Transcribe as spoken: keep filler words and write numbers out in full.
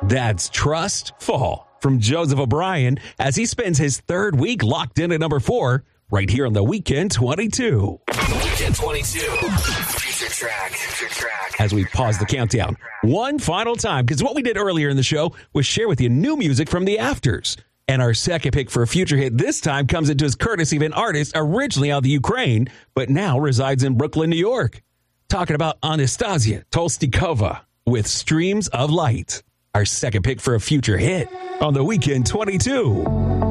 That's Trustful from Joseph O'Brien as he spends his third week locked in at number four right here on the Weekend twenty-two. Weekend twenty-two. Future track. Future track. As we pause the countdown one final time, because what we did earlier in the show was share with you new music from the Afters. And our second pick for a future hit this time comes into us courtesy of an artist originally out of the Ukraine, but now resides in Brooklyn, New York. Talking about Anastasia Tolstikova with Streams of Light. Our second pick for a future hit on the Weekend twenty-two.